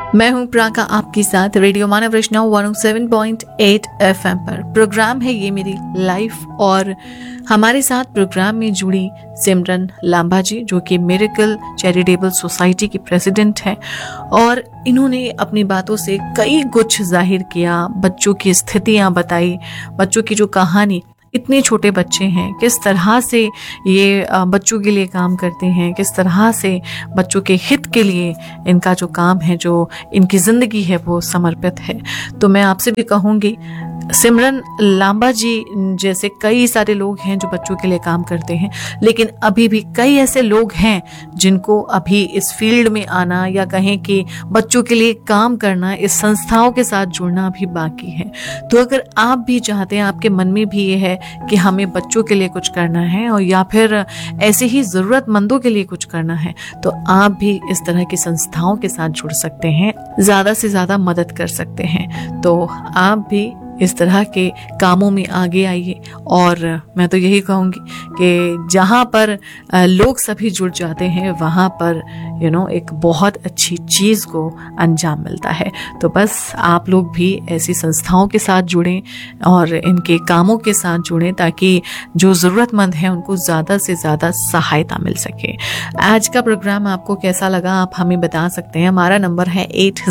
मैं हूं प्राका आपके साथ रेडियो मानव रचना 107.8 एफएम पर। प्रोग्राम है ये मेरी लाइफ और हमारे साथ प्रोग्राम में जुड़ी सिमरन लांबा जी, जो कि मिरेकल चैरिटेबल सोसाइटी की प्रेसिडेंट हैं और इन्होंने अपनी बातों से कई कुछ जाहिर किया, बच्चों की स्थितियां बताई, बच्चों की जो कहानी, इतने छोटे बच्चे हैं किस तरह से ये बच्चों के लिए काम करते हैं, किस तरह से बच्चों के हित के लिए इनका जो काम है, जो इनकी ज़िंदगी है वो समर्पित है। तो मैं आपसे भी कहूँगी, सिमरन लांबा जी जैसे कई सारे लोग हैं जो बच्चों के लिए काम करते हैं, लेकिन अभी भी कई ऐसे लोग हैं जिनको अभी इस फील्ड में आना या कहें कि बच्चों के लिए काम करना, इस संस्थाओं के साथ जुड़ना अभी बाकी है। तो अगर आप भी चाहते हैं, आपके मन में भी ये है कि हमें बच्चों के लिए कुछ करना है और या फिर ऐसे ही ज़रूरतमंदों के लिए कुछ करना है, तो आप भी इस तरह की संस्थाओं के साथ जुड़ सकते हैं, ज़्यादा से ज़्यादा मदद कर सकते हैं। तो आप भी इस तरह के कामों में आगे आइए और मैं तो यही कहूँगी कि जहाँ पर लोग सभी जुड़ जाते हैं वहाँ पर एक बहुत अच्छी चीज़ को अंजाम मिलता है। तो बस आप लोग भी ऐसी संस्थाओं के साथ जुड़ें और इनके कामों के साथ जुड़ें ताकि जो ज़रूरतमंद हैं उनको ज़्यादा से ज़्यादा सहायता मिल सके। आज का प्रोग्राम आपको कैसा लगा आप हमें बता सकते हैं। हमारा नंबर है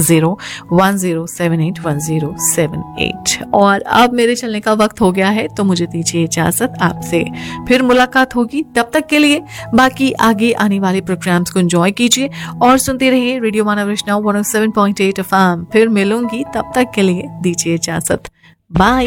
8010781078 और अब मेरे चलने का वक्त हो गया है, तो मुझे दीजिए इजाजत। आपसे फिर मुलाकात होगी, तब तक के लिए बाकी आगे आने वाले प्रोग्राम्स को एंजॉय कीजिए और सुनते रहिए रेडियो मानव रचना 107.8 एफएम। फिर मिलूंगी, तब तक के लिए दीजिए इजाजत। बाय।